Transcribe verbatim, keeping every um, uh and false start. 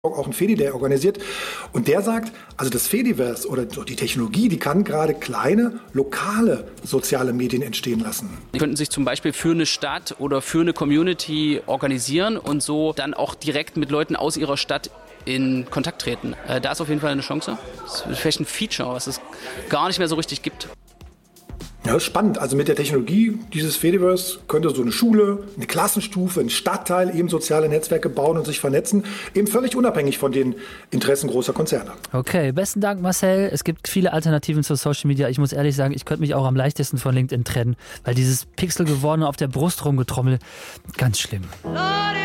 auch ein Fediday organisiert. Und der sagt, also das Fediverse oder die Technologie, die kann gerade kleine, lokale soziale Medien entstehen lassen. Die könnten sich zum Beispiel für eine Stadt oder für eine Community organisieren und so dann auch direkt mit Leuten aus ihrer Stadt in Kontakt treten. Da ist auf jeden Fall eine Chance. Das ist vielleicht ein Feature, was es gar nicht mehr so richtig gibt. Ja, das ist spannend. Also mit der Technologie dieses Fediverse könnte so eine Schule, eine Klassenstufe, ein Stadtteil eben soziale Netzwerke bauen und sich vernetzen, eben völlig unabhängig von den Interessen großer Konzerne. Okay, besten Dank, Marcel. Es gibt viele Alternativen zu Social Media. Ich muss ehrlich sagen, ich könnte mich auch am leichtesten von LinkedIn trennen, weil dieses pixelgewordene auf der Brust rumgetrommel, ganz schlimm.